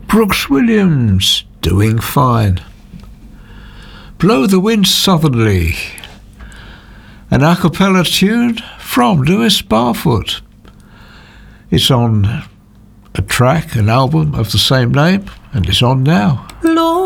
Brooks Williams, Doing Fine. Blow the Wind Southerly, an a cappella tune from Lewis Barfoot. It's on an album of the same name, and it's on now. Lord